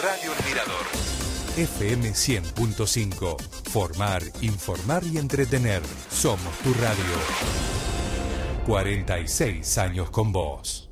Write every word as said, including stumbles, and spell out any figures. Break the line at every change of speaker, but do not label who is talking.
Radio El Mirador.
F M cien punto cinco. Formar, informar y entretener. Somos tu radio. cuarenta y seis años con vos.